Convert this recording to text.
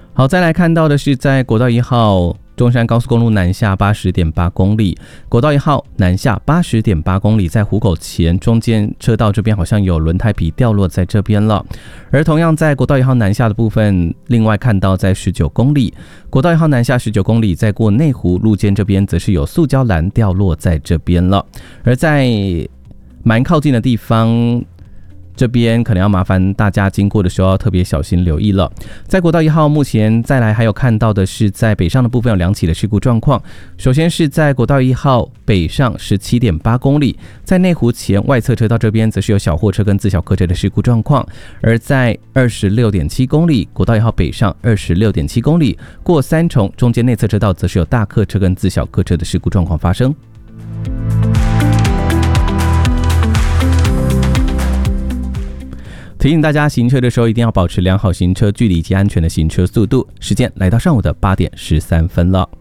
好，再来看到的是在国道1号中山高速公路南下 80.8 公里，国道1号南下 80.8 公里，在湖口前中间车道这边好像有轮胎皮掉落在这边了。而同样在国道1号南下的部分，另外看到在19公里，国道1号南下19公里，在过内湖路肩这边则是有塑胶栏掉落在这边了。而在蛮靠近的地方，这边可能要麻烦大家经过的时候要特别小心留意了。在国道1号目前再来还有看到的是在北上的部分有2起的事故状况。首先是在国道1号北上 17.8 公里，在内湖前外侧车道这边则是有小货车跟自小客车的事故状况。而在 26.7 公里，国道1号北上 26.7 公里，过三重中间内侧车道则是有大客车跟自小客车的事故状况发生。提醒大家行车的时候一定要保持良好行车距离及安全的行车速度。时间来到上午的8点13分了。